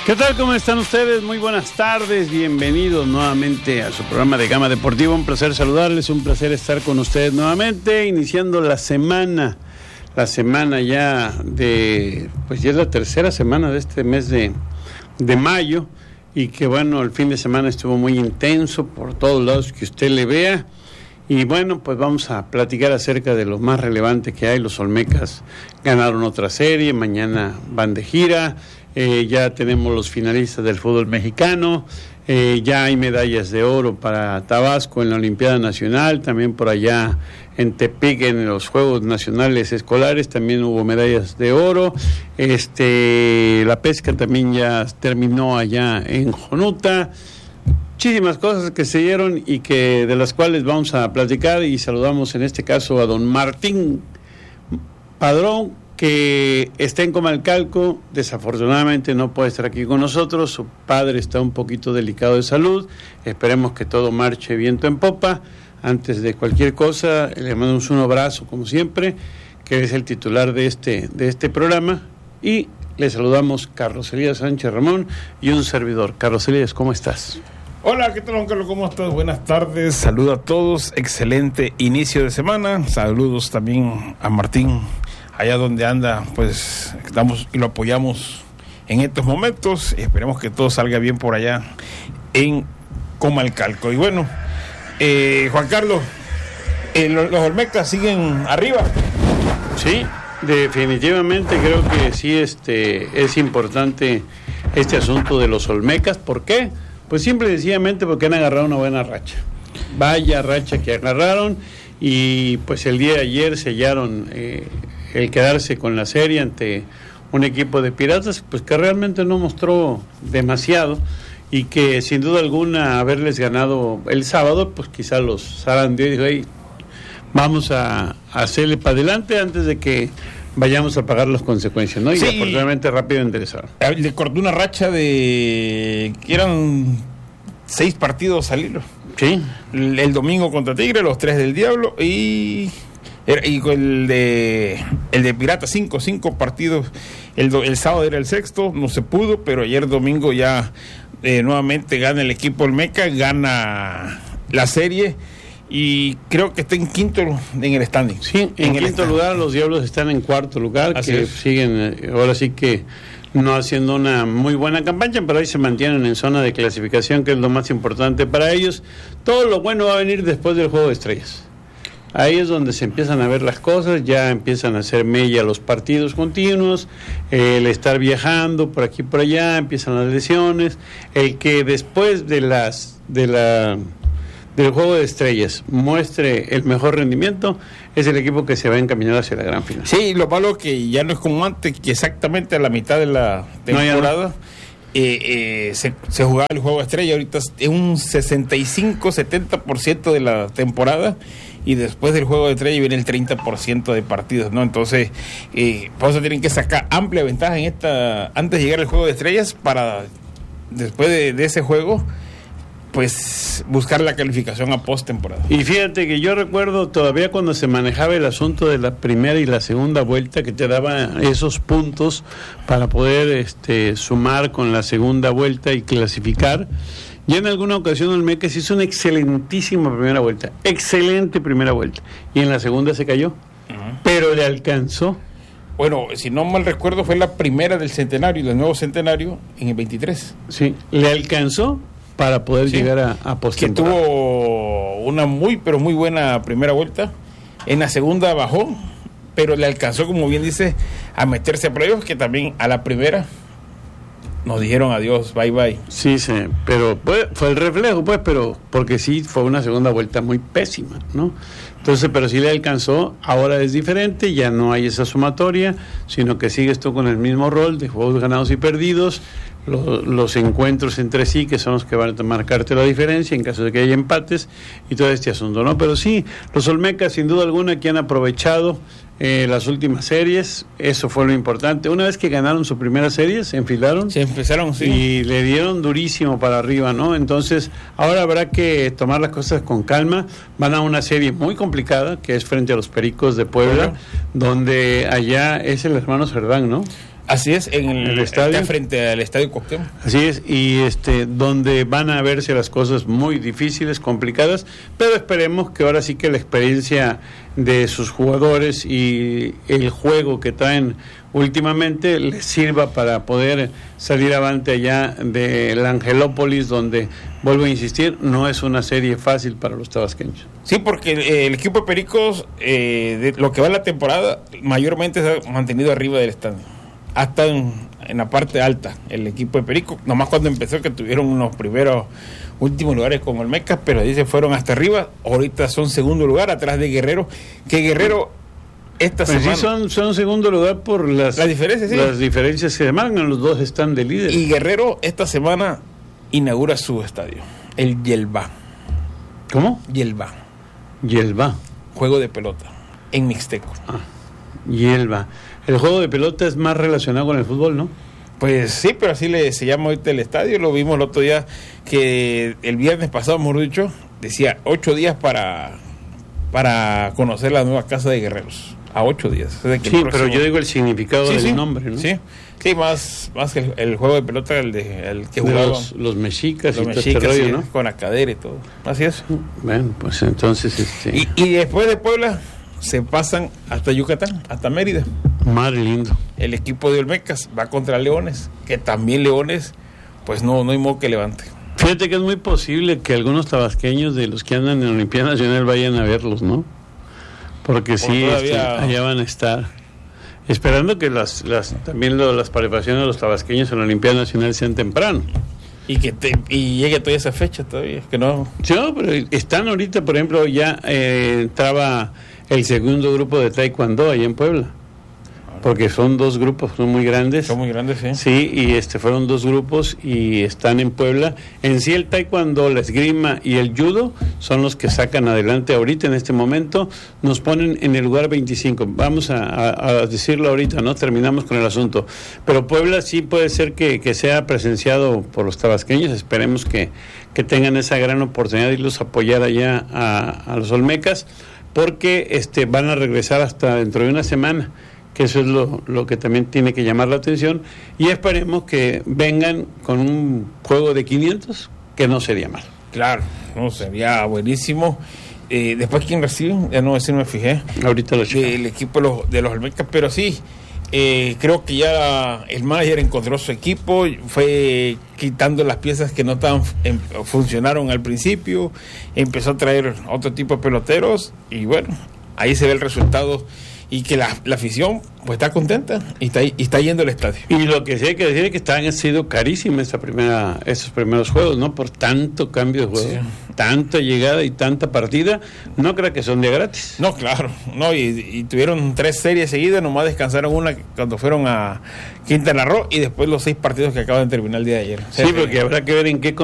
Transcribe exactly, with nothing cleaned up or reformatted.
¿Qué tal? ¿Cómo están ustedes? Muy buenas tardes, bienvenidos nuevamente a su programa de Gama Deportiva. Un placer saludarles, un placer estar con ustedes nuevamente, iniciando la semana, la semana ya de, pues ya es la tercera semana de este mes de, de mayo, y que bueno, el fin de semana estuvo muy intenso por todos lados que usted le vea. Y bueno, pues vamos a platicar acerca de lo más relevante que hay. Los Olmecas ganaron otra serie, mañana van de gira, eh, ya tenemos los finalistas del fútbol mexicano, eh, ya hay medallas de oro para Tabasco en la Olimpiada Nacional, también por allá en Tepic en los Juegos Nacionales Escolares también hubo medallas de oro. Este, la pesca también ya terminó allá en Jonuta. Muchísimas cosas que se dieron y que de las cuales vamos a platicar, y saludamos en este caso a don Martín Padrón, que está en Comalcalco. Desafortunadamente no puede estar aquí con nosotros, su padre está un poquito delicado de salud, esperemos que todo marche viento en popa. Antes de cualquier cosa, le mandamos un abrazo como siempre, que es el titular de este, de este programa, y le saludamos Carlos Elías Sánchez Ramón y un servidor. Carlos Elías, ¿cómo estás? Hola, ¿qué tal, don Carlos? ¿Cómo estás? Buenas tardes, saludo a todos, excelente inicio de semana, saludos también a Martín, allá donde anda, pues estamos y lo apoyamos en estos momentos, y esperemos que todo salga bien por allá en Comalcalco. Y bueno, eh, Juan Carlos, eh, los, los Olmecas siguen arriba. Sí, definitivamente creo que sí, este, es importante este asunto de los Olmecas. ¿Por qué? Pues simple y sencillamente porque han agarrado una buena racha. Vaya racha que agarraron, y pues el día de ayer sellaron eh, el quedarse con la serie ante un equipo de Piratas, pues que realmente no mostró demasiado, y que sin duda alguna haberles ganado el sábado, pues quizá los zarandeó y dijo, hey, vamos a, a hacerle para adelante antes de que vayamos a pagar las consecuencias, ¿no? Y sí, afortunadamente rápido enderezaron. Le cortó una racha de que eran seis partidos al hilo. Sí. El, el domingo contra Tigre, los tres del Diablo, y, y el de el de Pirata, cinco, cinco partidos. El, el sábado era el sexto, no se pudo, pero ayer domingo ya eh, nuevamente gana el equipo Olmeca, gana la serie. Y creo que está en quinto en el standing. Sí, en, en quinto lugar, los Diablos están en cuarto lugar, así que es. siguen, ahora sí que no haciendo una muy buena campaña, pero ahí se mantienen en zona de clasificación, que es lo más importante para ellos. Todo lo bueno va a venir después del Juego de Estrellas. Ahí es donde se empiezan a ver las cosas, ya empiezan a hacer mella los partidos continuos, eh, el estar viajando por aquí y por allá, empiezan las lesiones, el que después de las de la del Juego de Estrellas muestre el mejor rendimiento es el equipo que se va a encaminar hacia la gran final. Sí, lo malo que ya no es como antes, que exactamente a la mitad de la temporada no, no. Eh, eh, se, se jugaba el Juego de Estrellas. Ahorita es un sesenta y cinco, setenta por ciento de la temporada, y después del Juego de Estrellas viene el treinta por ciento de partidos, ¿no? Entonces, eh, por eso tienen que sacar amplia ventaja en esta antes de llegar al Juego de Estrellas, para después de, de ese juego pues buscar la calificación a postemporada. Y fíjate que yo recuerdo todavía cuando se manejaba el asunto de la primera y la segunda vuelta, que te daba esos puntos para poder este, sumar con la segunda vuelta y clasificar. Ya en alguna ocasión Olmecas hizo una excelentísima primera vuelta, excelente primera vuelta, y en la segunda se cayó, uh-huh. pero le alcanzó. Bueno, si no mal recuerdo, fue la primera del centenario, del nuevo centenario, en el veintitrés. Sí, le alcanzó para poder sí, llegar a, a postemporada. Que tuvo una muy, pero muy buena primera vuelta. En la segunda bajó, pero le alcanzó, como bien dice, a meterse a playoffs, que también a la primera nos dijeron adiós, bye bye. Sí, sí, pero pues, fue el reflejo, pues, pero porque sí fue una segunda vuelta muy pésima, ¿no? Entonces, pero sí le alcanzó. Ahora es diferente, ya no hay esa sumatoria, sino que sigues tú con el mismo rol de juegos ganados y perdidos, los, los encuentros entre sí, que son los que van a marcarte la diferencia en caso de que haya empates y todo este asunto, ¿no? Pero sí, los Olmecas sin duda alguna que han aprovechado eh, las últimas series, eso fue lo importante. Una vez que ganaron su primera serie, se enfilaron, se empezaron, sí, y le dieron durísimo para arriba, ¿no? Entonces, ahora habrá que tomar las cosas con calma. Van a una serie muy complicada, que es frente a los Pericos de Puebla, bueno, donde allá es el hermano Cerdán, ¿no? Así es, en el, el estadio, está frente al Estadio Cuauhtémoc. Así es, y este donde van a verse las cosas muy difíciles, complicadas, pero esperemos que ahora sí que la experiencia de sus jugadores y el juego que traen últimamente les sirva para poder salir avante allá del Angelópolis, donde, vuelvo a insistir, no es una serie fácil para los tabasqueños. Sí, porque el, el equipo de Pericos, eh, de lo que va en la temporada, mayormente se ha mantenido arriba del estadio. Hasta en, en la parte alta, el equipo de Pericos, nomás cuando empezó que tuvieron unos primeros últimos lugares con Olmecas, pero ahí se fueron hasta arriba. Ahorita son segundo lugar atrás de Guerrero, que Guerrero esta pues semana sí son, son segundo lugar por las, las diferencias, sí. las diferencias que se marcan, los dos están de líder. Y Guerrero esta semana inaugura su estadio, el Yelva. ¿Cómo? Yelva. Yelva. Juego de pelota, en mixteco. Ah, Yelva. El juego de pelota es más relacionado con el fútbol, ¿no? Pues sí, pero así le, se llama ahorita el estadio. Lo vimos el otro día, que el viernes pasado, mejor dicho, decía ocho días para, para conocer la nueva casa de Guerreros. A ocho días. O sea, que sí, próximo... pero yo digo el significado sí, del sí, nombre, ¿no? Sí, sí, más, más que el, el juego de pelota, el, de, el que jugaban los, los mexicas los y mexicas, todo este rollo, sí, ¿no? con la cadera y todo. Así es. Bueno, pues entonces... este Y, y después de Puebla se pasan hasta Yucatán, hasta Mérida. Madre lindo. El equipo de Olmecas va contra Leones, que también Leones, pues no, no hay modo que levante. Fíjate que es muy posible que algunos tabasqueños de los que andan en la Olimpiada Nacional vayan a verlos, ¿no? Porque Por sí, todavía... este, allá van a estar. Esperando que las, las también lo, las participaciones de los tabasqueños en la Olimpiada Nacional sean temprano. Y que te, y llegue toda esa fecha todavía, que no... Sí, no, pero están ahorita, por ejemplo, ya eh, entraba el segundo grupo de Taekwondo allá en Puebla. Porque son dos grupos, son muy grandes. Son muy grandes, sí. Sí, y este fueron dos grupos y están en Puebla. En sí el taekwondo, la esgrima y el judo son los que sacan adelante ahorita en este momento. Nos ponen en el lugar veinticinco. Vamos a, a, a decirlo ahorita, ¿no? Terminamos con el asunto. Pero Puebla sí puede ser que, que sea presenciado por los tabasqueños. Esperemos que, que tengan esa gran oportunidad de irlos a apoyar allá a, a los olmecas, porque este van a regresar hasta dentro de una semana. Que eso es lo, lo que también tiene que llamar la atención, y esperemos que vengan con un juego de quinientos, que no sería mal. Claro, no sería buenísimo. Eh, después, ¿quién recibe? Ya no, si no me fijé. Ahorita lo checo. El equipo de los, de los Olmecas, pero sí, eh, creo que ya el manager encontró su equipo, fue quitando las piezas que no estaban en, funcionaron al principio, empezó a traer otro tipo de peloteros, y bueno, ahí se ve el resultado. Y que la, la afición pues está contenta y está, y está yendo al estadio. Y lo que sí hay que decir es que están, han sido carísimos esta primera, estos primeros juegos, ¿no? Por tanto cambio de juego, sí. Tanta llegada y tanta partida, no creo que son de gratis. No, claro, no, y, y tuvieron tres series seguidas, nomás descansaron una cuando fueron a Quintana Roo y después los seis partidos que acaban de terminar el día de ayer. O sea, sí, porque que, habrá que ver en qué